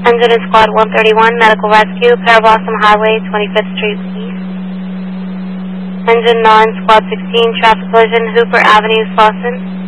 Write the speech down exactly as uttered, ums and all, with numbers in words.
Engine is Squad one thirty-one, Medical Rescue, Parablossom Highway, twenty-fifth Street East. Engine nine, Squad sixteen, Traffic Collision, Hooper Avenue, Slauson.